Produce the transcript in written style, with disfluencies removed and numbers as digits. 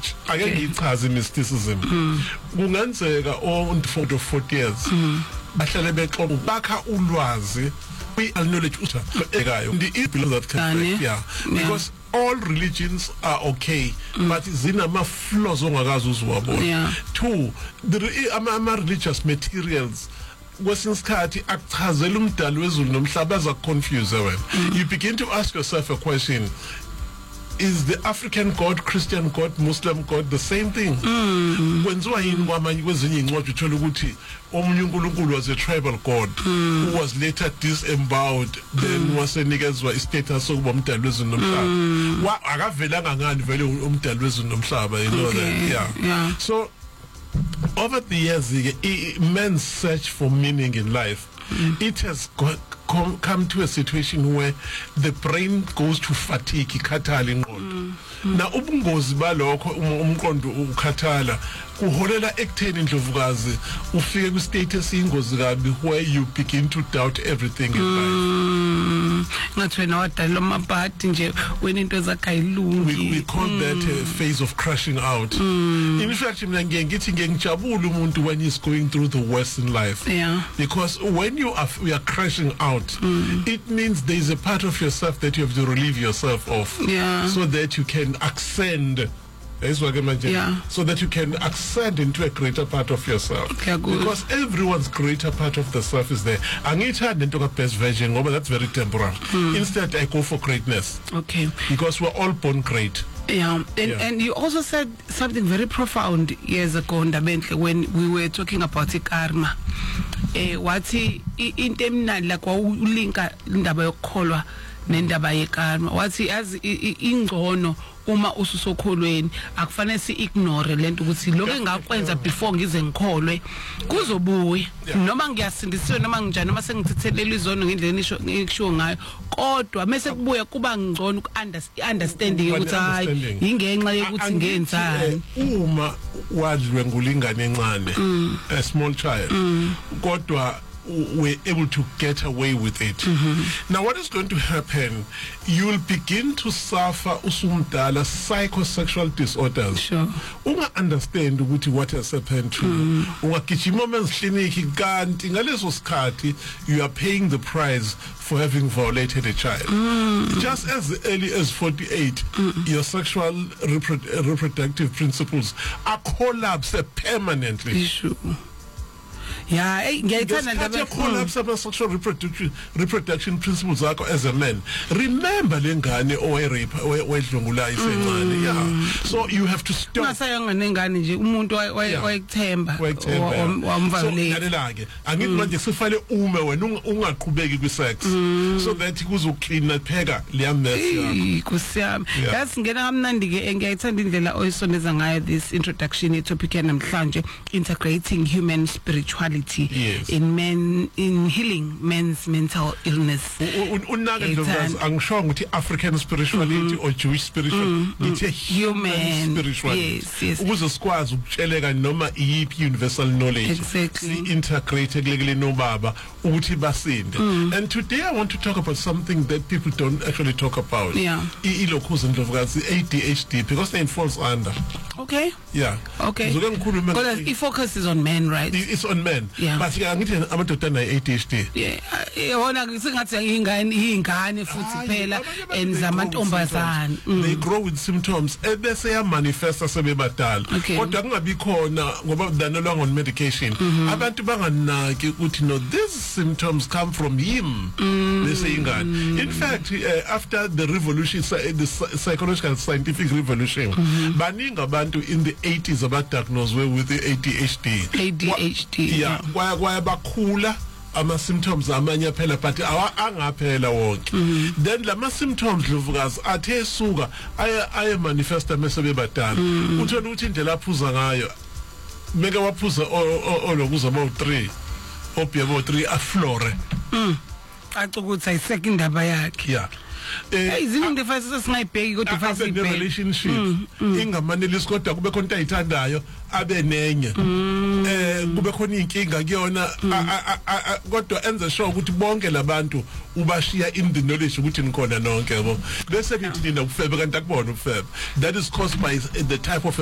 knowledge ake ngichaze mysticism kungenzeka on 40 years bahlale bexoxa bakha ulwazi knowledge ekayo the below that can because all religions are okay but zinama flaws ongakazi uzwabona. Two, ama religious materials kwesinye isikhathi akuchazela umdali wezulu nomhlaba aza confuse wena. You begin to ask yourself a question: is the African God, Christian God, Muslim God the same thing? Kwenziwa yini kwamanye kwezinye incwadi uthola ukuthi omunye uNkulunkulu was a tribal god who was later disemboweled then wasenikezwa istatus sokuba umdali wezulu nomhlaba. Akavelanga ngani vele umdali wezulu nomhlaba, you know that. Yeah. So over the years men's search for meaning in life, it has come to a situation where the brain goes to fatigue, ikhathala ingqondo. Na ubungozi balokho umqondo ukhathala kuholela ekutheni indlovukazi ufike ku status ingozi kabi where you begin to doubt everything in life. Ngathi wena wadala amabhadi nje wena into zakayilungi. We call that a phase of crashing out. In fact mina ngithi ngiyajabula umuntu when he's going through the worst in life. Because when we are crashing out, it means there is a part of yourself that you have to relieve yourself of, so that you can ascend. So that you can ascend into a greater part of yourself. Because everyone's greater part of the self is there. Angithandi into ka best version ngoba that's very temporal. Instead I go for greatness. Okay. Because we're all born great. And you also said something very profound years ago, Ndabenhle, when we were talking about karma. Wathi into emnandi la kwaulinka indaba yokukholwa nendaba yekarma. Wathi as ingcono uma ususokholweni akufanele si-ignore lento ukuthi lokho engakwenza before ngize ngikholwe kuzobuya noma ngiyasindisiwe noma njani noma sengithithelele izono ngendlela ngisho ngayo, kodwa mase kubuya kuba ngcono understanding ukuthi hayi ingenxa yokuthi ngenzani. Uma wadlwe ngulingane encane, a small child, kodwa we're able to get away with it. Now what is going to happen, you will begin to suffer usumdala psychosexual disorders. Unga understand ukuthi what has happened to you. Ungagijima men's clinic kanti ngaleso sikhathi you are paying the price for having violated a child. Just as early as 48, your sexual reproductive principles are collapsed permanently. Collapse of sexual reproduction principles as a man. Remember lengane owerape wedlungula isencane. So you have to stop. Umuntu wayekuthemba wamvaleke. Angithi manje sifale ume wena ungaqhubeki kwi-sex so that kuzoklina pheka leya mess yakho. Kusiyami. Yasingena kamnandi ke ngiyayithanda indlela oyisondeza ngayo this introduction topic namhlanje, integrating human spirituality in healing men's mental illness. Angisho ukuthi African spirituality or Jewish spirituality, it's a human spirituality. Ukuze sikwazi ukutsheleka noma iyiphi universal knowledge integrated legally no baba ukuthi basinde. And today I want to talk about something that people don't actually talk about. Ilokhuza ndlovukazi ADHD, because it falls under. Okay. Okay. Because it focuses on men, right? It's on men. But ngithi amadoda na ADHD. Yona singathi ingane futhi phela enzamantombazana. They grow with symptoms ebese ya manifesta sebebadala. Kodwa kungabi khona ngoba danelwa on medication. Abantu banganaki ukuthi no, these symptoms come from him. Bese ingane. In fact, after the revolution, the psychological scientific revolution, baningi abantu in the 80s about diagnosed with the ADHD. Kwaya bakhula ama symptoms amanye phela but angaphela wonke. Then lama symptoms lovukazi athe suka aye manifesta mesebe badala. Uthola ukuthi indlela aphuza ngayo meke waphuza olokuza mo 3 opia mo 3 aflore. Acukutha iseke indaba yakhe. Izinto efase singayibheki kodwa efase ibheki relationship ingamanelisi kodwa kube khona into ayithandayo abe nenye kube khona inkinga kuyona kodwa enza sure ukuthi bonke labantu ubashiya in the knowledge ukuthi nikhona nonke yabo bese nithi nina ufebe kanti akubona ufebe. That is caused by the type of